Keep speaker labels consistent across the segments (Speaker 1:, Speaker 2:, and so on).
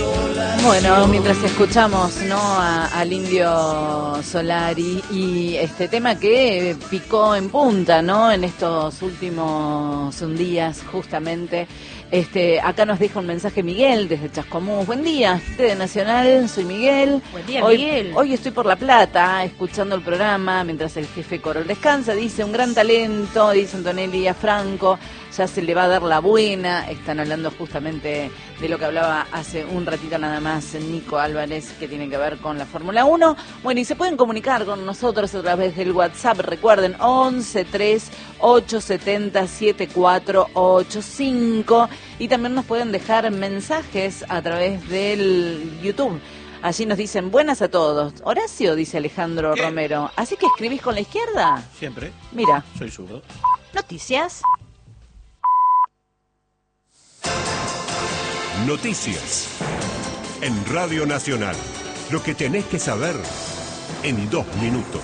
Speaker 1: Bueno, mientras escuchamos, ¿no?, al Indio Solari y este tema que picó en punta, ¿no?, en estos últimos días, justamente. Acá nos deja un mensaje Miguel desde Chascomús. Buen día, gente de Nacional, soy Miguel.
Speaker 2: Buen día, Miguel.
Speaker 1: Hoy estoy por La Plata, escuchando el programa, mientras el jefe Corol descansa. Dice, un gran talento, dice Antonelli a Franco, ya se le va a dar la buena. Están hablando justamente de lo que hablaba hace un ratito nada más Nico Álvarez, que tiene que ver con la Fórmula 1. Bueno, y se pueden comunicar con nosotros a través del WhatsApp, recuerden, 1138707485, y también nos pueden dejar mensajes a través del YouTube. Allí nos dicen, buenas a todos. Horacio, dice Alejandro Romero, ¿así que escribís con la izquierda?
Speaker 3: Siempre.
Speaker 1: Mira.
Speaker 3: Soy zurdo.
Speaker 1: Noticias.
Speaker 4: Noticias. En Radio Nacional. Lo que tenés que saber en 2 minutos.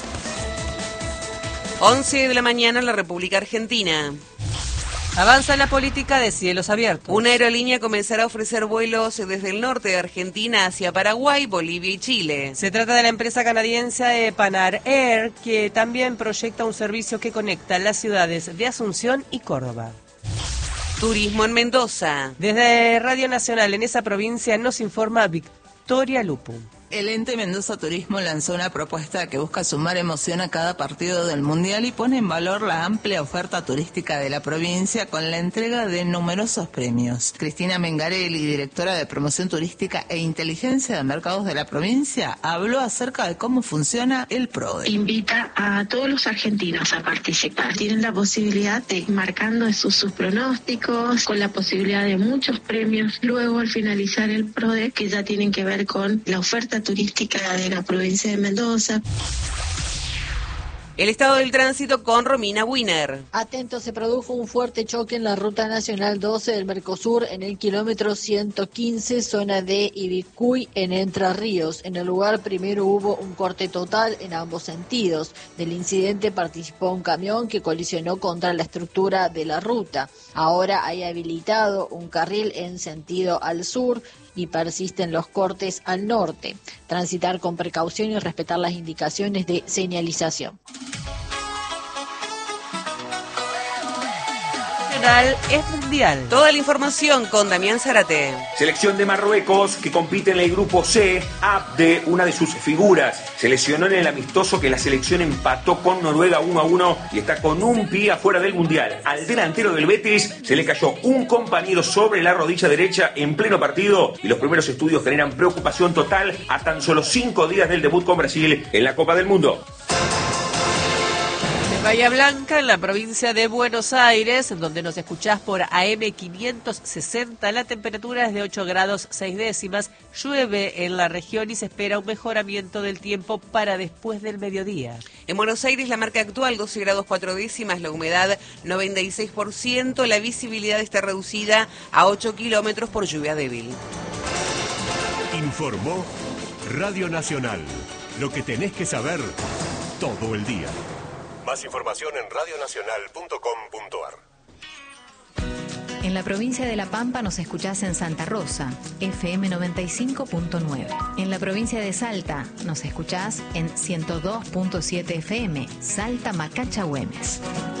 Speaker 5: 11 de la mañana en la República Argentina.
Speaker 6: Avanza la política de cielos abiertos.
Speaker 5: Una aerolínea comenzará a ofrecer vuelos desde el norte de Argentina hacia Paraguay, Bolivia y Chile.
Speaker 6: Se trata de la empresa canadiense Panar Air, que también proyecta un servicio que conecta las ciudades de Asunción y Córdoba.
Speaker 5: Turismo en Mendoza.
Speaker 6: Desde Radio Nacional en esa provincia nos informa Victoria Lupu.
Speaker 7: El ente Mendoza Turismo lanzó una propuesta que busca sumar emoción a cada partido del Mundial y pone en valor la amplia oferta turística de la provincia con la entrega de numerosos premios. Cristina Mengarelli, directora de Promoción Turística e Inteligencia de Mercados de la provincia, habló acerca de cómo funciona el PRODE.
Speaker 8: Invita a todos los argentinos a participar. Tienen la posibilidad de ir marcando sus pronósticos, con la posibilidad de muchos premios. Luego, al finalizar el PRODE, que ya tienen que ver con la oferta turística de la provincia de Mendoza.
Speaker 5: El estado del tránsito con Romina Wiener.
Speaker 9: Atento, se produjo un fuerte choque en la Ruta Nacional 12 del Mercosur en el kilómetro 115, zona de Ibicuy, en Entre Ríos. En el lugar primero hubo un corte total en ambos sentidos. Del incidente participó un camión que colisionó contra la estructura de la ruta. Ahora hay habilitado un carril en sentido al sur y persisten los cortes al norte. Transitar con precaución y respetar las indicaciones de señalización.
Speaker 6: Es mundial.
Speaker 5: Toda la información con Damián Zárate.
Speaker 10: Selección de Marruecos que compite en el grupo C. Abde, una de sus figuras, se lesionó en el amistoso que la selección empató con Noruega 1-1 y está con un pie afuera del mundial. Al delantero del Betis se le cayó un compañero sobre la rodilla derecha en pleno partido y los primeros estudios generan preocupación total a tan solo 5 días del debut con Brasil en la Copa del Mundo.
Speaker 6: Bahía Blanca, en la provincia de Buenos Aires, donde nos escuchás por AM 560, la temperatura es de 8 grados 6 décimas, llueve en la región y se espera un mejoramiento del tiempo para después del mediodía.
Speaker 5: En Buenos Aires la marca actual 12 grados 4 décimas, la humedad 96%, la visibilidad está reducida a 8 kilómetros por lluvia débil.
Speaker 4: Informó Radio Nacional, lo que tenés que saber todo el día. Más información en radionacional.com.ar.
Speaker 11: En la provincia de La Pampa nos escuchás en Santa Rosa, FM 95.9. En la provincia de Salta nos escuchás en 102.7 FM, Salta Macacha Güemes.